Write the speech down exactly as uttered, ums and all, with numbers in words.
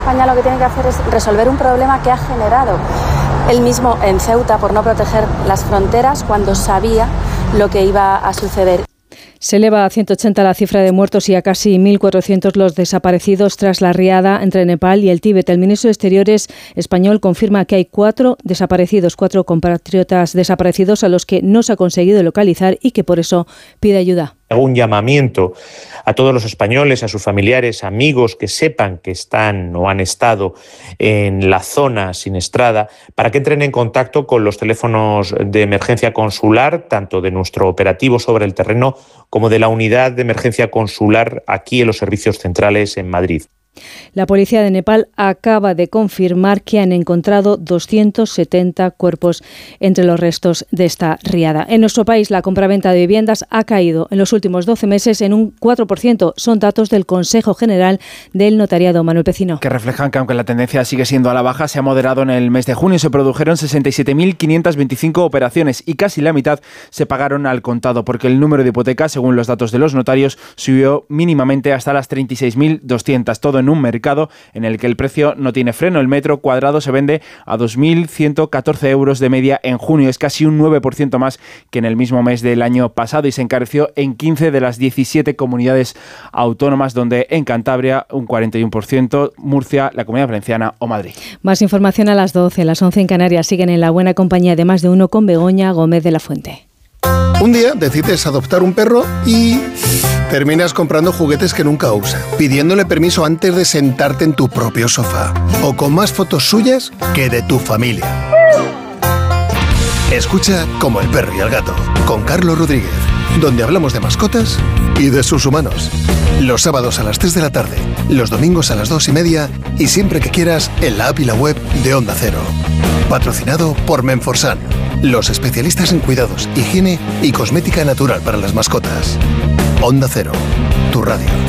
España lo que tiene que hacer es resolver un problema que ha generado él mismo en Ceuta por no proteger las fronteras cuando sabía lo que iba a suceder. Se eleva a ciento ochenta la cifra de muertos y a casi mil cuatrocientos los desaparecidos tras la riada entre Nepal y el Tíbet. El ministro de Exteriores español confirma que hay cuatro desaparecidos, cuatro compatriotas desaparecidos a los que no se ha conseguido localizar y que por eso pide ayuda. Hago un llamamiento a todos los españoles, a sus familiares, amigos que sepan que están o han estado en la zona siniestrada para que entren en contacto con los teléfonos de emergencia consular, tanto de nuestro operativo sobre el terreno como de la unidad de emergencia consular aquí en los servicios centrales en Madrid. La policía de Nepal acaba de confirmar que han encontrado doscientos setenta cuerpos entre los restos de esta riada. En nuestro país, la compraventa de viviendas ha caído en los últimos doce meses en un cuatro por ciento. Son datos del Consejo General del Notariado. Manuel Pecino. Que reflejan que, aunque la tendencia sigue siendo a la baja, se ha moderado en el mes de junio. Se produjeron sesenta y siete mil quinientas veinticinco operaciones y casi la mitad se pagaron al contado, porque el número de hipotecas, según los datos de los notarios, subió mínimamente hasta las treinta y seis mil doscientas. Todo en un mercado en el que el precio no tiene freno. El metro cuadrado se vende a dos mil ciento catorce euros de media en junio. Es casi un nueve por ciento más que en el mismo mes del año pasado y se encareció en quince de las diecisiete comunidades autónomas, donde en Cantabria un cuarenta y uno por ciento, Murcia, la Comunidad Valenciana o Madrid. Más información a las doce, las once en Canarias. Siguen en la buena compañía de Más de Uno con Begoña Gómez de la Fuente. Un día decides adoptar un perro y terminas comprando juguetes que nunca usa, pidiéndole permiso antes de sentarte en tu propio sofá, o con más fotos suyas que de tu familia. Escucha Como el perro y el gato, con Carlos Rodríguez, donde hablamos de mascotas y de sus humanos. Los sábados a las tres de la tarde, los domingos a las dos y media y siempre que quieras en la app y la web de Onda Cero. Patrocinado por Menforsan, los especialistas en cuidados, higiene y cosmética natural para las mascotas. Onda Cero, tu radio.